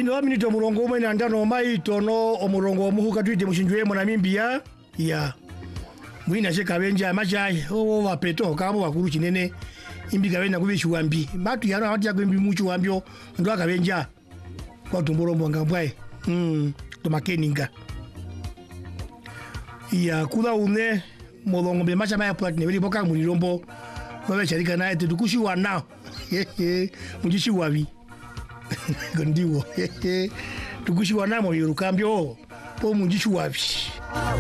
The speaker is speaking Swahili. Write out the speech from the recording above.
ino minito murongo umwe na ndano mai tono omurongo omuhuka twite mushinjwe mo Namibia ya mwina se kabenja machai o vapeto kabo bakuru kinene imbiga bena kubishuwambi matu yana hati ya kwimbi muchu wambyo ndo akabenja kwa tumboro mwanga mbwae to makeninga ya kula une molongo be macha maya platine bili boka mulirombo babe charika na ete dukushi wana mujishi wabi gondiwo dukushi wana mo yorukambyo po mujishi wabi